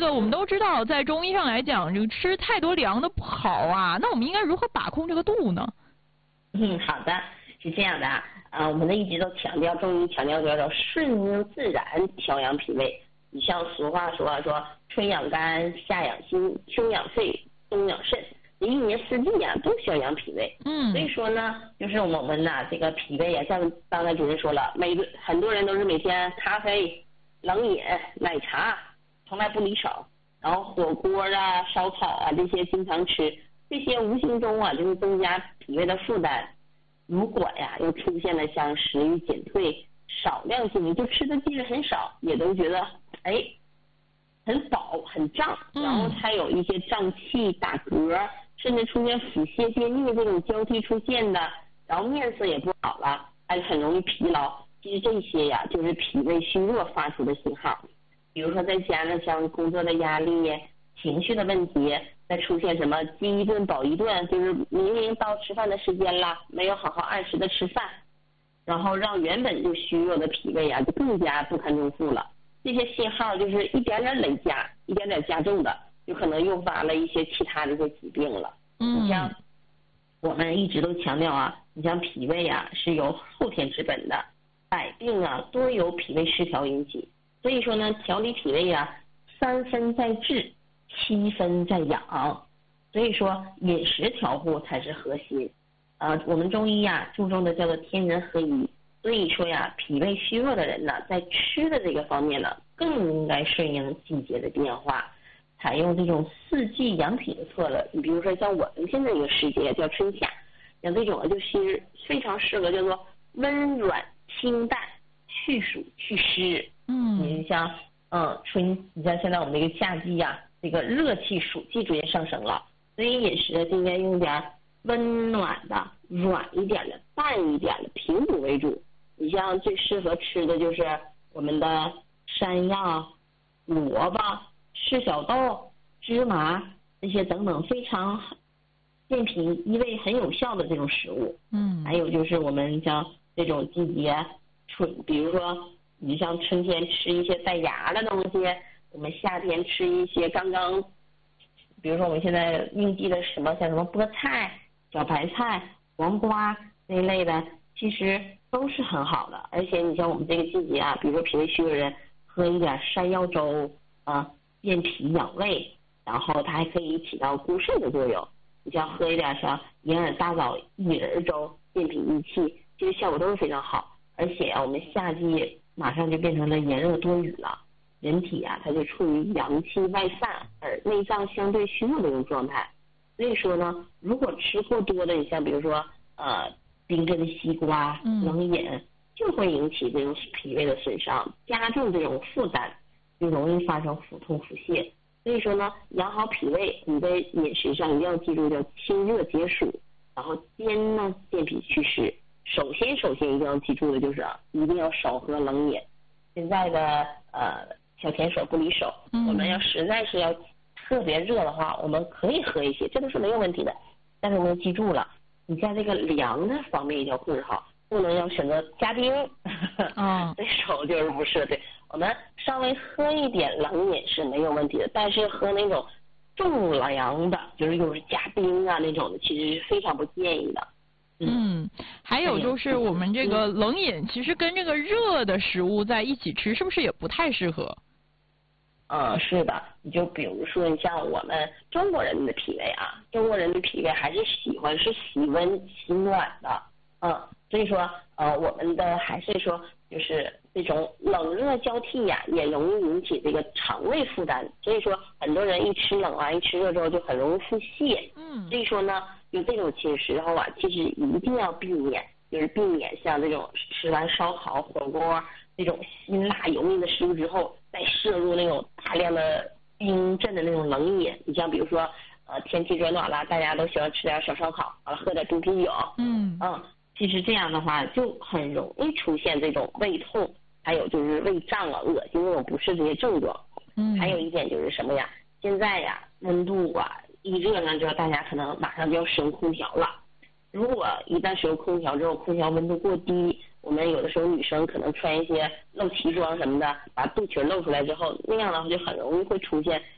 个我们都知道，在中医上来讲，这个吃太多凉的不好啊。那我们应该如何把控这个度呢？ 好的，是这样的我们一直都强调，中医强调叫做顺应自然调养脾胃。你像俗话说春养肝，夏养心，秋养肺，冬养肾，一年四季都需要养脾胃。所以说呢，就是我们这个脾胃像刚才主任说了，很多人都是每天咖啡、冷饮、奶茶从来不离手，然后火锅烧烤这些经常吃，这些无形中就是增加脾胃的负担。如果又出现了像食欲减退、少量性，就吃的其实很少，也都觉得很饱很胀，然后还有一些胀气、打嗝，甚至出现腹泻、便秘这种交替出现的，然后面色也不好了，还很容易疲劳。其实这些就是脾胃虚弱发出的信号。比如说再加上像工作的压力、情绪的问题，再出现什么饥一顿饱一顿，就是明明到吃饭的时间了，没有好好按时的吃饭，然后让原本就虚弱的脾胃就更加不堪重负了。这些信号就是一点点累加，一点点加重的，就可能诱发了一些其他的一些疾病了。你像我们一直都强调你像脾胃是有后天之本的，百病多由脾胃失调引起。所以说呢，调理脾胃3分在治，7分在养。所以说饮食调护才是核心。我们中医注重的叫做天人合一。所以说脾胃虚弱的人呢，在吃的这个方面呢，更应该顺应季节的变化，采用这种四季养脾的策略。你比如说像我们现在这个时节叫春夏，像这种就是非常适合叫做温软清淡、去暑去湿。你像你像现在我们这个夏季这个热气暑气逐渐上升了，所以饮食就应该用点温暖的、软一点的、淡一点的、平补为主。你像最适合吃的就是我们的山药、萝卜、赤小豆、芝麻这些等等非常健脾益胃很有效的这种食物。还有就是我们像这种季节比如说你像春天吃一些带芽的东西，我们夏天吃一些比如说我们现在应季的像什么菠菜、小白菜、黄瓜那一类的，其实都是很好的。而且你像我们这个季节比如说脾胃虚的人喝一点山药粥健脾养胃，然后它还可以起到固肾的作用。你像喝一点像银耳大枣薏仁粥健脾益气，其实效果都是非常好。而且我们夏季马上就变成了炎热多雨了，人体它就处于阳气外散而内脏相对虚弱的一种状态。所以说呢，如果吃过多的，你像比如说冰镇的西瓜、冷饮，就会引起这种脾胃的损伤，加重这种负担，就容易发生腹痛、腹泻。所以说呢，养好脾胃，你在饮食上一定要记住叫清热解暑，然后兼呢健脾祛湿。首先一定要记住的就是一定要少喝冷饮。现在的小甜水不离手，我们要实在是要特别热的话，我们可以喝一些，这都是没有问题的。但是我们记住了，你在这个凉的方面一定要控制好，不能要选择加冰。这种就是不是对。我们稍微喝一点冷饮是没有问题的，但是喝那种重凉的，就是又是加冰那种的，其实是非常不建议的。 还有就是我们这个冷饮其实跟这个热的食物在一起吃，是不是也不太适合？ 是的。你就比如说，你像我们中国人的脾胃中国人的脾胃还是喜欢是喜温喜暖的。所以说我们的还是说就是这种冷热交替也容易引起这个肠胃负担。所以说很多人一吃冷一吃热之后就很容易腹泻。所以说呢，就这种其实其实一定要避免，就是避免像这种吃完烧烤、火锅那种辛辣油腻的食物之后，再摄入那种大量的冰镇的那种冷饮。你像比如说天气转暖了，大家都喜欢吃点小烧烤，完了喝点冰啤酒。其实这样的话就很容易出现这种胃痛，还有就是胃胀恶心这种不适这些症状。还有一点就是什么现在温度一热呢，就大家可能马上就要使用空调了。如果一旦使用空调之后，空调温度过低，我们有的时候女生可能穿一些露脐装什么的，把肚脐露出来之后，那样的话就很容易会出现